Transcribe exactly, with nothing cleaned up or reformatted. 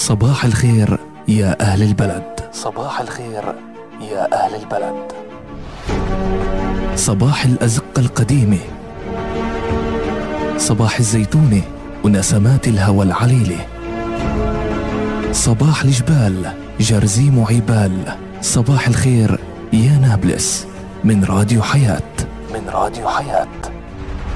صباح الخير يا أهل البلد. صباح الخير يا أهل البلد. صباح الأزقة القديمة، صباح الزيتونة ونسمات الهوى العليلة، صباح الجبال جرزيم وعبال. صباح الخير يا نابلس من راديو حياة. من راديو حياة.